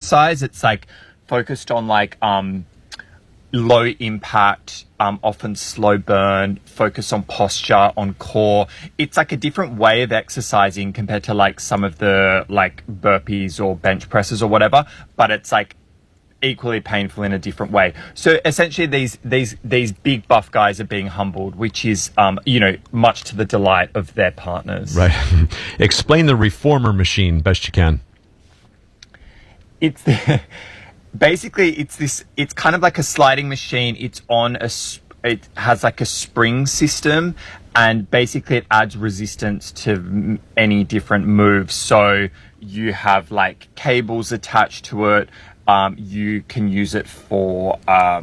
exercise. It's like focused on like low impact, often slow burn, focus on posture, on core. It's like a different way of exercising compared to like some of the like burpees or bench presses or whatever, but it's like equally painful in a different way. So essentially these big buff guys are being humbled, which is, much to the delight of their partners. Right. Explain the reformer machine best you can. It's basically it's kind of like a sliding machine. It has like a spring system, and basically it adds resistance to any different moves. So you have like cables attached to it. You can use it for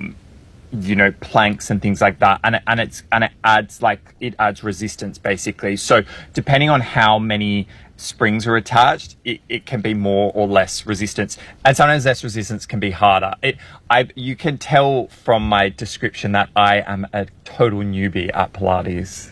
planks and things like that, and it adds resistance basically. So depending on how many springs are attached, it can be more or less resistance, and sometimes less resistance can be harder. You can tell from my description that I am a total newbie at Pilates.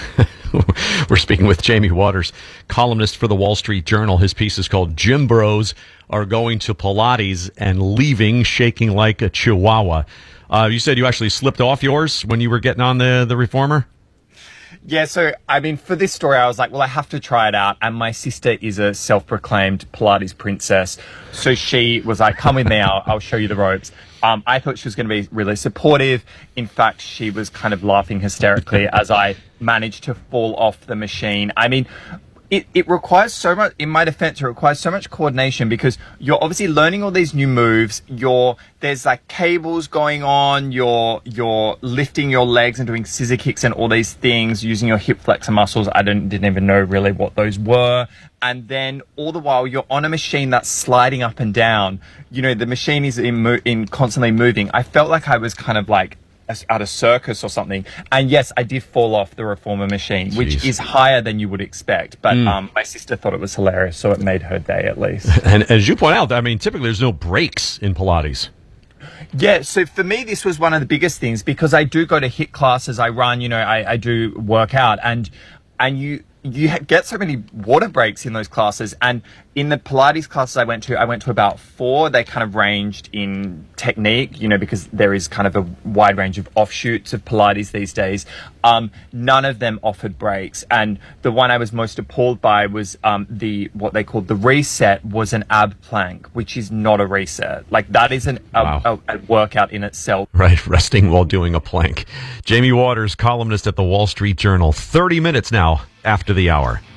We're speaking with Jamie Waters, columnist for the Wall Street Journal. His piece is called "Gym Bros Are Going to Pilates and Leaving Shaking Like a Chihuahua." You said you actually slipped off yours when you were getting on the reformer? Yeah, so, I mean, for this story, I was like, well, I have to try it out. And my sister is a self-proclaimed Pilates princess. So she was like, come with me, I'll show you the ropes. I thought she was going to be really supportive. In fact, she was kind of laughing hysterically as I managed to fall off the machine. I mean, it requires so much, in my defense, it requires so much coordination because you're obviously learning all these new moves. There's like cables going on. You're lifting your legs and doing scissor kicks and all these things using your hip flexor muscles. I didn't even know really what those were. And then all the while you're on a machine that's sliding up and down. The machine is in constantly moving. I felt like I was kind of like at a circus or something. And yes, I did fall off the reformer machine, which is higher than you would expect. But my sister thought it was hilarious, so it made her day at least. And as you point out, I mean, typically there's no breaks in Pilates. Yeah, so for me, this was one of the biggest things because I do go to HIIT classes, I run, I do work out, and you get so many water breaks in those classes. And in the Pilates classes I went to about 4. They kind of ranged in technique, because there is kind of a wide range of offshoots of Pilates these days. None of them offered breaks. And the one I was most appalled by was what they called the reset was an ab plank, which is not a reset. Like that is a workout in itself. Right, resting while doing a plank. Jamie Waters, columnist at the Wall Street Journal. 30 minutes now after the hour.